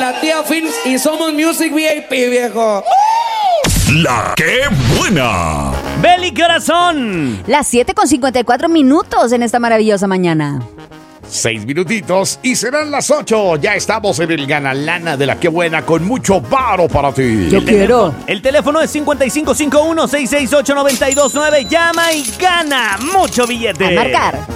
la tía Films y somos Music VIP, viejo. La que buena. Beli, ¿qué horas son? Las 7:54 en esta maravillosa mañana. 6 minutitos y serán las 8. Ya estamos en el Ganalana de la que buena con mucho varo para ti. Yo quiero. El teléfono es 5551-668-929. Llama y gana mucho billete. A marcar.